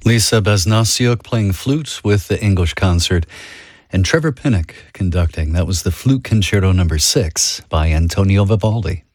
Lisa Besnasiuk playing flute with the English concert, and Trevor Pinnock conducting. That was the Flute Concerto No. 6 by Antonio Vivaldi.